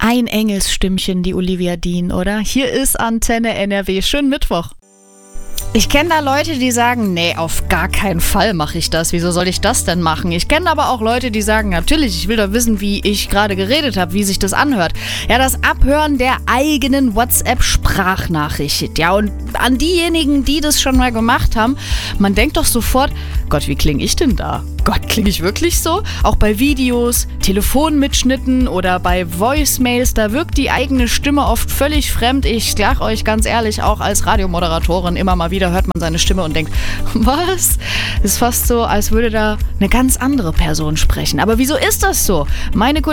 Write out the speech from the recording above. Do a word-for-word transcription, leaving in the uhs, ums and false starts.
Ein Engelsstimmchen, die Olivia Dean, oder? Hier ist Antenne N R W. Schönen Mittwoch. Ich kenne da Leute, die sagen, nee, auf gar keinen Fall mache ich das. Wieso soll ich das denn machen? Ich kenne aber auch Leute, die sagen, natürlich, ich will doch wissen, wie ich gerade geredet habe, wie sich das anhört. Ja, das Abhören der eigenen WhatsApp-Sprachnachricht. Ja, und an diejenigen, die das schon mal gemacht haben, man denkt doch sofort, Gott, wie klinge ich denn da? Gott, klinge ich wirklich so? Auch bei Videos, Telefonmitschnitten oder bei Voicemails, da wirkt die eigene Stimme oft völlig fremd. Ich sag euch ganz ehrlich, auch als Radiomoderatorin immer mal wieder hört man seine Stimme und denkt, was? Ist fast so, als würde da eine ganz andere Person sprechen. Aber wieso ist das so? Meine